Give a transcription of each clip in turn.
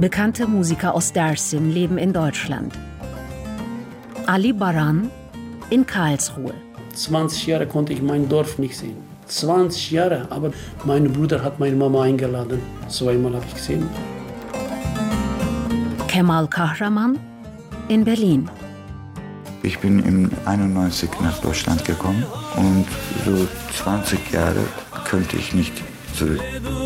Bekannte Musiker aus Dersim leben in Deutschland. Ali Baran in Karlsruhe. 20 Jahre konnte ich mein Dorf nicht sehen. 20 Jahre, aber mein Bruder hat meine Mama eingeladen. 2-mal habe ich gesehen. Kemal Kahraman in Berlin. Ich bin im 91 nach Deutschland gekommen und so 20 Jahre könnte ich nicht zurück.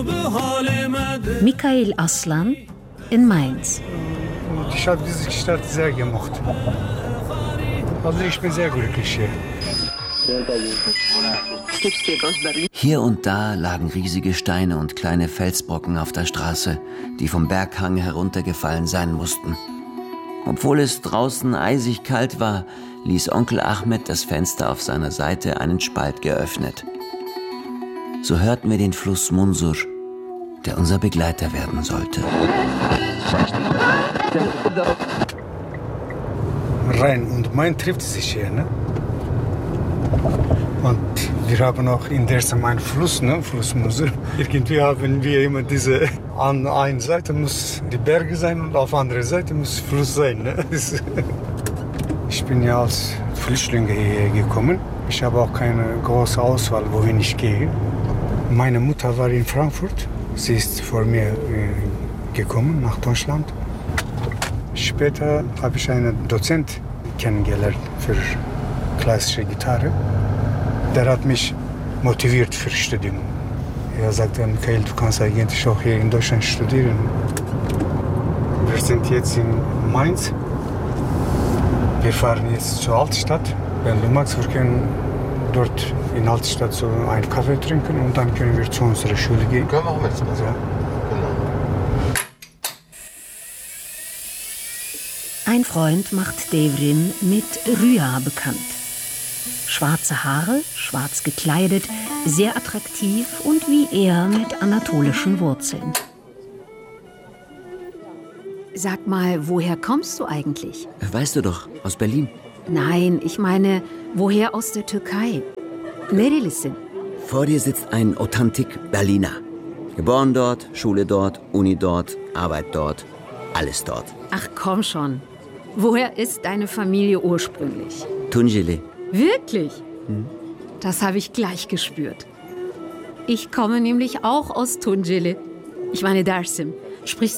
Michael Aslan in Mainz. Ich habe diese Stadt sehr gemocht. Also ich bin sehr glücklich hier. Hier und da lagen riesige Steine und kleine Felsbrocken auf der Straße, die vom Berghang heruntergefallen sein mussten. Obwohl es draußen eisig kalt war, ließ Onkel Ahmed das Fenster auf seiner Seite einen Spalt geöffnet. So hörten wir den Fluss Munsur, der unser Begleiter werden sollte. Rhein und Main trifft sich hier, ne? Und wir haben auch in Dersim einen Fluss, ne? Fluss Munsur. Irgendwie haben wir immer diese, an einer Seite muss die Berge sein und auf der anderen Seite muss Fluss sein, ne? Ich bin ja als Flüchtling hierher gekommen. Ich habe auch keine große Auswahl, wohin ich gehe. Meine Mutter war in Frankfurt. Sie ist vor mir gekommen nach Deutschland. Später habe ich einen Dozent kennengelernt für klassische Gitarre. Der hat mich motiviert für Studium. Er sagte, Michael, du kannst eigentlich auch hier in Deutschland studieren. Wir sind jetzt in Mainz. Wir fahren jetzt zur Altstadt. Wenn du magst, wir können dort in der Altstadt so einen Kaffee trinken und dann können wir zu unserer Schule gehen. Können wir auch mit. Also. Ja. Genau. Ein Freund macht Devrim mit Rüya bekannt. Schwarze Haare, schwarz gekleidet, sehr attraktiv und wie er mit anatolischen Wurzeln. Sag mal, woher kommst du eigentlich? Weißt du doch, aus Berlin. Nein, ich meine, woher aus der Türkei? Nerelisin? Vor dir sitzt ein authentik Berliner. Geboren dort, Schule dort, Uni dort, Arbeit dort, alles dort. Ach komm schon. Woher ist deine Familie ursprünglich? Tunceli. Wirklich? Das habe ich gleich gespürt. Ich komme nämlich auch aus Tunceli. Ich meine Dersim. Sprichst